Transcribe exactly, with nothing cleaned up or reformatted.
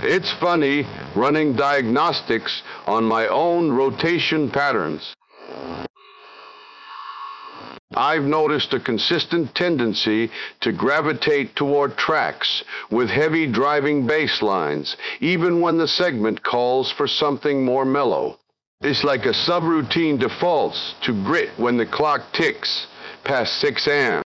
It's funny running diagnostics on my own rotation patterns. I've noticed a consistent tendency to gravitate toward tracks with heavy driving bass lines, even when the segment calls for something more mellow. It's like a subroutine defaults to grit when the clock ticks past six a m